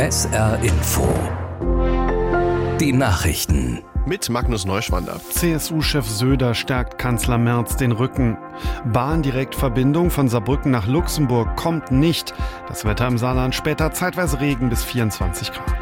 SR Info. Die Nachrichten. Mit Magnus Neuschwander. CSU-Chef Söder stärkt Kanzler Merz den Rücken. Bahndirektverbindung von Saarbrücken nach Luxemburg kommt nicht. Das Wetter im Saarland später zeitweise Regen bis 24 Grad.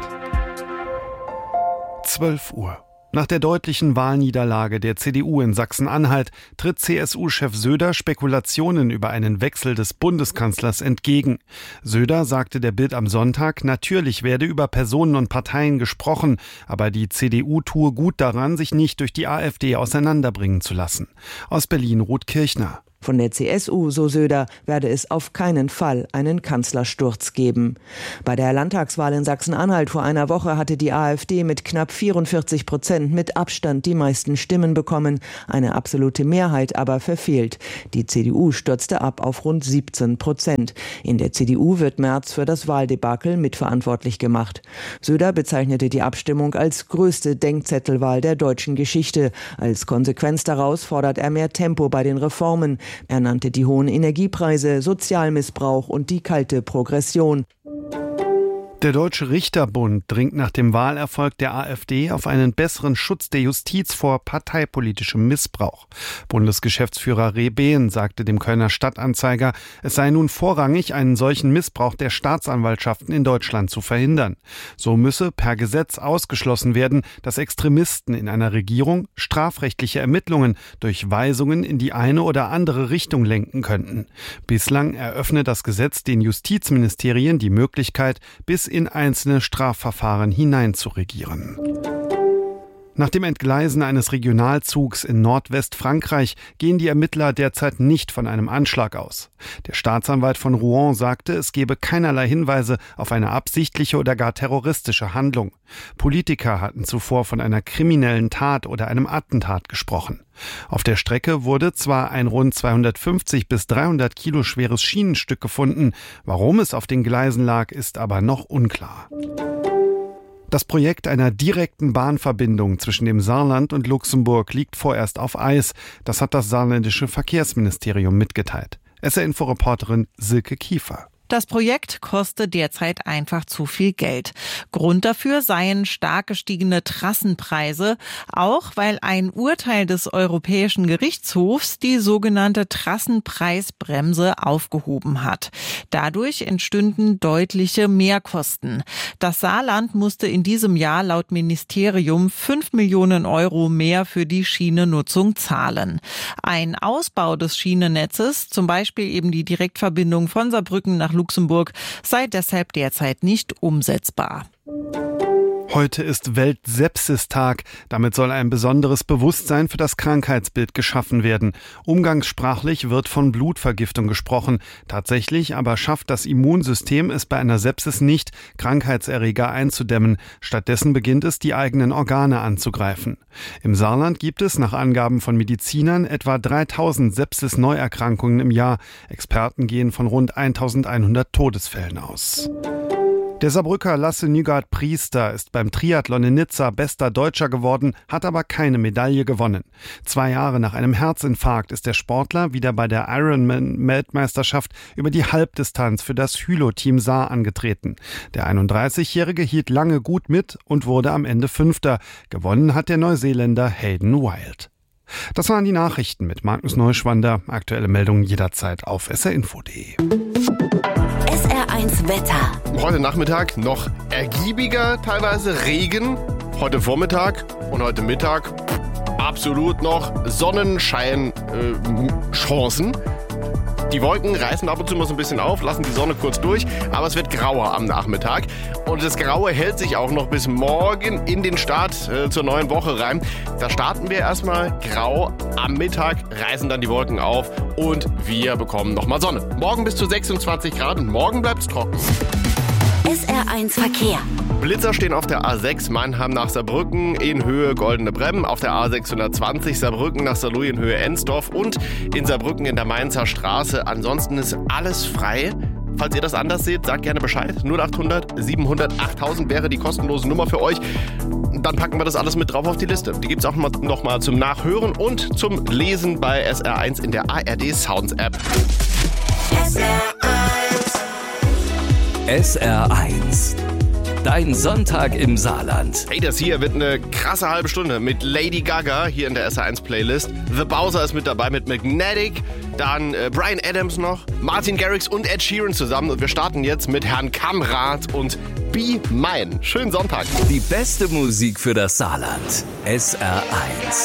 12 Uhr. Nach der deutlichen Wahlniederlage der CDU in Sachsen-Anhalt tritt CSU-Chef Söder Spekulationen über einen Wechsel des Bundeskanzlers entgegen. Söder sagte der Bild am Sonntag, natürlich werde über Personen und Parteien gesprochen, aber die CDU tue gut daran, sich nicht durch die AfD auseinanderbringen zu lassen. Aus Berlin Ruth Kirchner. Von der CSU, so Söder, werde es auf keinen Fall einen Kanzlersturz geben. Bei der Landtagswahl in Sachsen-Anhalt vor einer Woche hatte die AfD mit knapp 44% mit Abstand die meisten Stimmen bekommen, eine absolute Mehrheit aber verfehlt. Die CDU stürzte ab auf rund 17%. In der CDU wird Merz für das Wahldebakel mitverantwortlich gemacht. Söder bezeichnete die Abstimmung als größte Denkzettelwahl der deutschen Geschichte. Als Konsequenz daraus fordert er mehr Tempo bei den Reformen. Er nannte die hohen Energiepreise, Sozialmissbrauch und die kalte Progression. Der Deutsche Richterbund dringt nach dem Wahlerfolg der AfD auf einen besseren Schutz der Justiz vor parteipolitischem Missbrauch. Bundesgeschäftsführer Rehbehn sagte dem Kölner Stadtanzeiger, es sei nun vorrangig, einen solchen Missbrauch der Staatsanwaltschaften in Deutschland zu verhindern. So müsse per Gesetz ausgeschlossen werden, dass Extremisten in einer Regierung strafrechtliche Ermittlungen durch Weisungen in die eine oder andere Richtung lenken könnten. Bislang eröffne das Gesetz den Justizministerien die Möglichkeit, bis in einzelne Strafverfahren hineinzuregieren. Nach dem Entgleisen eines Regionalzugs in Nordwestfrankreich gehen die Ermittler derzeit nicht von einem Anschlag aus. Der Staatsanwalt von Rouen sagte, es gebe keinerlei Hinweise auf eine absichtliche oder gar terroristische Handlung. Politiker hatten zuvor von einer kriminellen Tat oder einem Attentat gesprochen. Auf der Strecke wurde zwar ein rund 250 bis 300 Kilo schweres Schienenstück gefunden. Warum es auf den Gleisen lag, ist aber noch unklar. Das Projekt einer direkten Bahnverbindung zwischen dem Saarland und Luxemburg liegt vorerst auf Eis. Das hat das saarländische Verkehrsministerium mitgeteilt. SR-Info-Reporterin Silke Kiefer. Das Projekt kostet derzeit einfach zu viel Geld. Grund dafür seien stark gestiegene Trassenpreise, auch weil ein Urteil des Europäischen Gerichtshofs die sogenannte Trassenpreisbremse aufgehoben hat. Dadurch entstünden deutliche Mehrkosten. Das Saarland musste in diesem Jahr laut Ministerium 5 Millionen Euro mehr für die Schienennutzung zahlen. Ein Ausbau des Schienennetzes, zum Beispiel eben die Direktverbindung von Saarbrücken nach Luxemburg, sei deshalb derzeit nicht umsetzbar. Heute ist Weltsepsistag. Damit soll ein besonderes Bewusstsein für das Krankheitsbild geschaffen werden. Umgangssprachlich wird von Blutvergiftung gesprochen. Tatsächlich aber schafft das Immunsystem es bei einer Sepsis nicht, Krankheitserreger einzudämmen. Stattdessen beginnt es, die eigenen Organe anzugreifen. Im Saarland gibt es nach Angaben von Medizinern etwa 3000 Sepsis-Neuerkrankungen im Jahr. Experten gehen von rund 1100 Todesfällen aus. Der Saarbrücker Lasse Nygaard-Priester ist beim Triathlon in Nizza bester Deutscher geworden, hat aber keine Medaille gewonnen. 2 Jahre nach einem Herzinfarkt ist der Sportler wieder bei der Ironman-Weltmeisterschaft über die Halbdistanz für das Hylo-Team Saar angetreten. Der 31-Jährige hielt lange gut mit und wurde am Ende Fünfter. Gewonnen hat der Neuseeländer Hayden Wild. Das waren die Nachrichten mit Magnus Neuschwander. Aktuelle Meldungen jederzeit auf srinfo.de. SR1 Wetter. Heute Nachmittag noch ergiebiger, teilweise Regen. Heute Vormittag und heute Mittag absolut noch Sonnenschein-Chancen. Die Wolken reißen ab und zu mal so ein bisschen auf, lassen die Sonne kurz durch, aber es wird grauer am Nachmittag. Und das Graue hält sich auch noch bis morgen in den Start zur neuen Woche rein. Da starten wir erstmal grau, am Mittag reißen dann die Wolken auf und wir bekommen nochmal Sonne. Morgen bis zu 26 Grad und morgen bleibt es trocken. SR1 Verkehr. Blitzer stehen auf der A6 Mannheim nach Saarbrücken in Höhe Goldene Bremm, auf der A620 Saarbrücken nach Saarlouis in Höhe Ensdorf und in Saarbrücken in der Mainzer Straße. Ansonsten ist alles frei. Falls ihr das anders seht, sagt gerne Bescheid. 0800 700 8000 wäre die kostenlose Nummer für euch. Dann packen wir das alles mit drauf auf die Liste. Die gibt es auch noch mal zum Nachhören und zum Lesen bei SR1 in der ARD Sounds App. SR1 Dein Sonntag im Saarland. Hey, das hier wird eine krasse halbe Stunde mit Lady Gaga hier in der SR1-Playlist. The Bowser ist mit dabei mit Magnetic. Dann Bryan Adams noch, Martin Garrix und Ed Sheeran zusammen. Und wir starten jetzt mit Herrn Kamrat und Be Mine. Schönen Sonntag. Die beste Musik für das Saarland. SR1.